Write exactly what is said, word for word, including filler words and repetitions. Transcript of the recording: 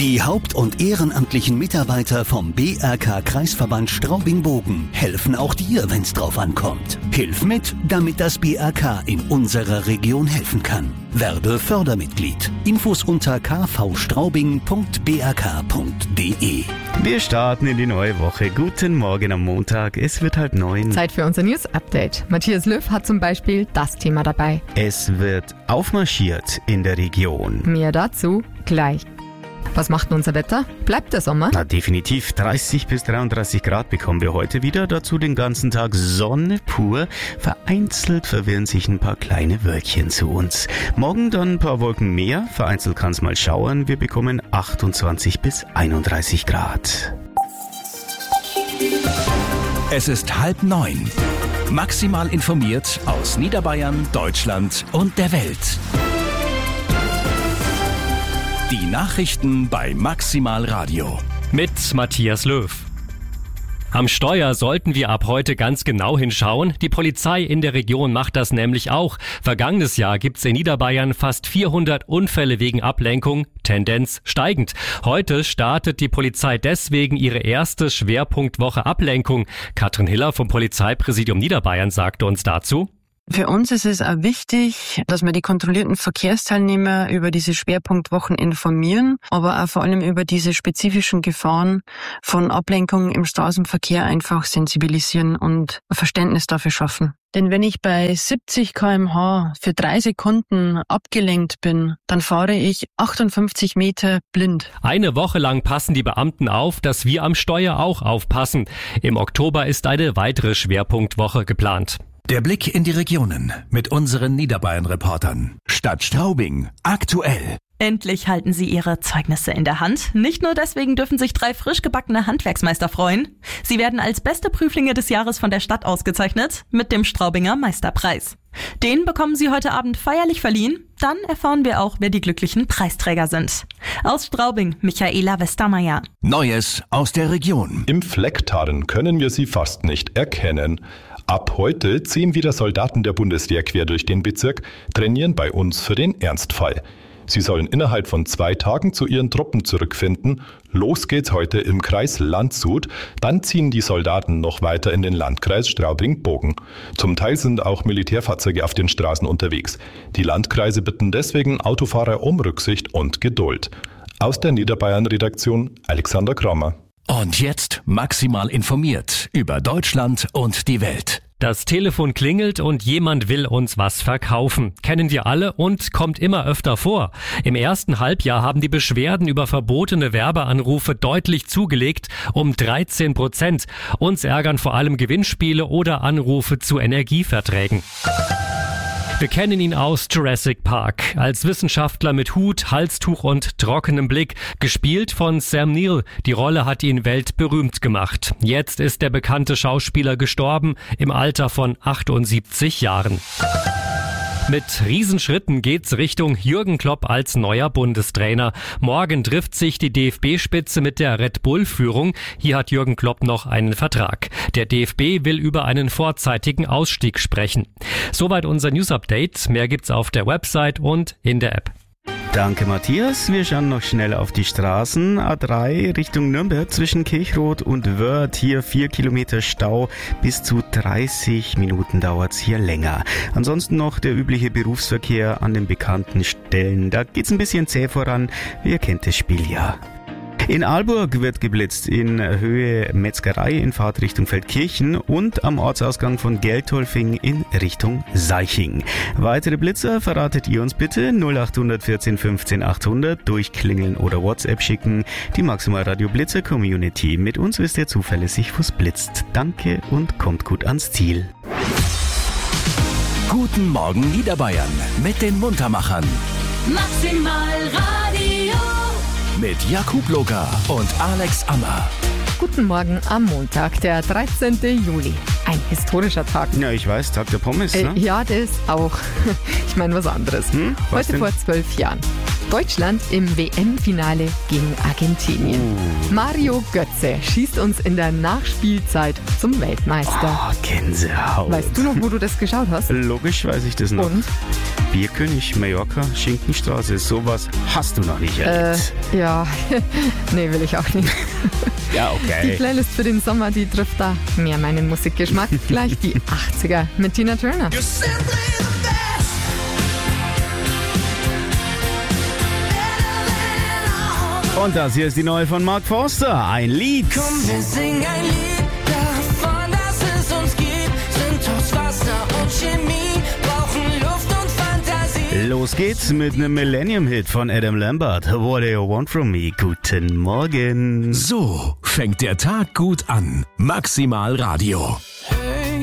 Die haupt- und ehrenamtlichen Mitarbeiter vom B R K-Kreisverband Straubing-Bogen helfen auch dir, wenn's drauf ankommt. Hilf mit, damit das B R K in unserer Region helfen kann. Werde Fördermitglied. Infos unter k v straubing punkt b r k punkt d e. Wir starten in die neue Woche. Guten Morgen am Montag. Es wird halb neun. Zeit für unser News-Update. Matthias Löw hat zum Beispiel das Thema dabei. Es wird aufmarschiert in der Region. Mehr dazu gleich. Was macht denn unser Wetter? Bleibt der Sommer? Na, definitiv. dreißig bis dreiunddreißig Grad bekommen wir heute wieder. Dazu den ganzen Tag Sonne pur. Vereinzelt verwirren sich ein paar kleine Wölkchen zu uns. Morgen dann ein paar Wolken mehr. Vereinzelt kann es mal schauern. Wir bekommen achtundzwanzig bis einunddreißig Grad. Es ist halb neun. Maximal informiert aus Niederbayern, Deutschland und der Welt. Die Nachrichten bei Maximal Radio. Mit Matthias Löw. Am Steuer sollten wir ab heute ganz genau hinschauen. Die Polizei in der Region macht das nämlich auch. Vergangenes Jahr gibt's in Niederbayern fast vierhundert Unfälle wegen Ablenkung, Tendenz steigend. Heute startet die Polizei deswegen ihre erste Schwerpunktwoche Ablenkung. Katrin Hiller vom Polizeipräsidium Niederbayern sagte uns dazu: Für uns ist es auch wichtig, dass wir die kontrollierten Verkehrsteilnehmer über diese Schwerpunktwochen informieren, aber auch vor allem über diese spezifischen Gefahren von Ablenkung im Straßenverkehr einfach sensibilisieren und Verständnis dafür schaffen. Denn wenn ich bei siebzig Kilometer pro Stunde für drei Sekunden abgelenkt bin, dann fahre ich achtundfünfzig Meter blind. Eine Woche lang passen die Beamten auf, dass wir am Steuer auch aufpassen. Im Oktober ist eine weitere Schwerpunktwoche geplant. Der Blick in die Regionen mit unseren Niederbayern-Reportern. Stadt Straubing, aktuell. Endlich halten sie ihre Zeugnisse in der Hand. Nicht nur deswegen dürfen sich drei frisch gebackene Handwerksmeister freuen. Sie werden als beste Prüflinge des Jahres von der Stadt ausgezeichnet mit dem Straubinger Meisterpreis. Den bekommen sie heute Abend feierlich verliehen. Dann erfahren wir auch, wer die glücklichen Preisträger sind. Aus Straubing, Michaela Westermeier. Neues aus der Region. Im Flecktarn können wir sie fast nicht erkennen. Ab heute ziehen wieder Soldaten der Bundeswehr quer durch den Bezirk, trainieren bei uns für den Ernstfall. Sie sollen innerhalb von zwei Tagen zu ihren Truppen zurückfinden. Los geht's heute im Kreis Landshut. Dann ziehen die Soldaten noch weiter in den Landkreis Straubing-Bogen. Zum Teil sind auch Militärfahrzeuge auf den Straßen unterwegs. Die Landkreise bitten deswegen Autofahrer um Rücksicht und Geduld. Aus der Niederbayern-Redaktion Alexander Kramer. Und jetzt maximal informiert über Deutschland und die Welt. Das Telefon klingelt und jemand will uns was verkaufen. Kennen wir alle und kommt immer öfter vor. Im ersten Halbjahr haben die Beschwerden über verbotene Werbeanrufe deutlich zugelegt, um dreizehn Prozent. Uns ärgern vor allem Gewinnspiele oder Anrufe zu Energieverträgen. Wir kennen ihn aus Jurassic Park. Als Wissenschaftler mit Hut, Halstuch und trockenem Blick. Gespielt von Sam Neill. Die Rolle hat ihn weltberühmt gemacht. Jetzt ist der bekannte Schauspieler gestorben, im Alter von achtundsiebzig Jahren. Mit Riesenschritten geht's Richtung Jürgen Klopp als neuer Bundestrainer. Morgen trifft sich die D F B-Spitze mit der Red Bull-Führung. Hier hat Jürgen Klopp noch einen Vertrag. Der D F B will über einen vorzeitigen Ausstieg sprechen. Soweit unser News-Update. Mehr gibt's auf der Website und in der App. Danke, Matthias. Wir schauen noch schnell auf die Straßen. A drei Richtung Nürnberg zwischen Kirchroth und Wörth. Hier vier Kilometer Stau. Bis zu dreißig Minuten dauert's hier länger. Ansonsten noch der übliche Berufsverkehr an den bekannten Stellen. Da geht's ein bisschen zäh voran. Wer kennt das Spiel ja? In Aalburg wird geblitzt, in Höhe Metzgerei in Fahrtrichtung Feldkirchen und am Ortsausgang von Geltolfing in Richtung Seiching. Weitere Blitzer verratet ihr uns bitte null acht vierzehn fünfzehn achthundert, durchklingeln oder WhatsApp schicken. Die Maximal Radio Blitzer Community. Mit uns wisst ihr zuverlässig, wo's blitzt. Danke und kommt gut ans Ziel. Guten Morgen Niederbayern mit den Muntermachern. Maximal Radio. Mit Jakub Loga und Alex Ammer. Guten Morgen am Montag, der dreizehnten Juli. Ein historischer Tag. Ja, ich weiß, Tag der Pommes, Äh, ne? ja, das auch. Ich meine was anderes. Hm? Was Heute denn? vor zwölf Jahren. Deutschland im W M-Finale gegen Argentinien. Uh. Mario Götze schießt uns in der Nachspielzeit zum Weltmeister. Oh, Gänsehaut. Weißt du noch, wo du das geschaut hast? Logisch weiß ich das noch. Und? Bierkönig, Mallorca, Schinkenstraße, sowas hast du noch nicht erlebt. Äh, ja, nee, will ich auch nicht. Ja, Die okay. Playlist für den Sommer, die trifft da mehr meinen Musikgeschmack. Gleich die achtziger mit Tina Turner. Und das hier ist die neue von Mark Forster. Ein Lied. Komm, wir singen ein Lied davon, dass es uns gibt. Sind aus Wasser und Chemie, brauchen Luft und Fantasie. Los geht's mit einem Millennium-Hit von Adam Lambert. What do you want from me? Guten Morgen. So fängt der Tag gut an. Maximal Radio.